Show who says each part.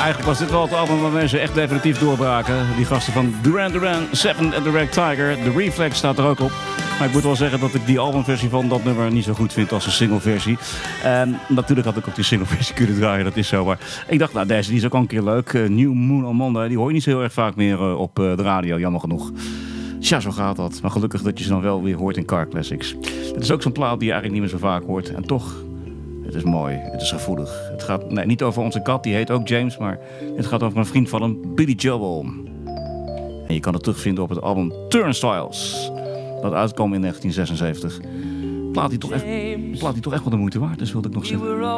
Speaker 1: Eigenlijk was dit wel het album waar mensen echt definitief doorbraken. Die gasten van Duran Duran, Seven and the Red Tiger. The Reflex staat er ook op. Maar ik moet wel zeggen dat ik die albumversie van dat nummer niet zo goed vind als een singleversie. Natuurlijk had ik ook die singleversie kunnen draaien, dat is zo. Maar ik dacht, nou deze die is ook al een keer leuk. New Moon on Monday, die hoor je niet zo heel erg vaak meer op de radio, jammer genoeg. Tja, zo gaat dat. Maar gelukkig dat je ze dan wel weer hoort in Car Classics. Het is ook zo'n plaat die je eigenlijk niet meer zo vaak hoort. En toch, het is mooi. Het is gevoelig. Het gaat niet over onze kat, die heet ook James. Maar het gaat over een vriend van hem, Billy Joel. En je kan het terugvinden op het album Turnstiles. Dat uitkwam in 1976. Plaat die toch echt wel de moeite waard is, wilde ik nog zeggen.